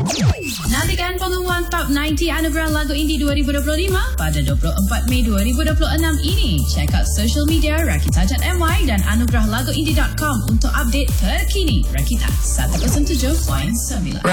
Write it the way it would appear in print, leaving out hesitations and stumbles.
Nantikan pengumuman Top 90 Anugerah Lagu Indie 2025 pada 24 Mei 2026 ini. Check out social media Rakita.my dan anugerahLaguIndie.com untuk update terkini. Rakita 107.9.